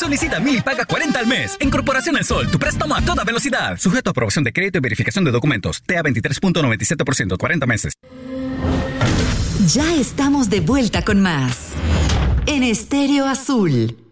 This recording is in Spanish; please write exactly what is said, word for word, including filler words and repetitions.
Solicita mil y paga cuarenta al mes. En Corporación El Sol, tu préstamo a toda velocidad. Sujeto a aprobación de crédito y verificación de documentos. T A veintitrés punto noventa y siete por ciento, cuarenta meses. Ya estamos de vuelta con más. En Estéreo Azul.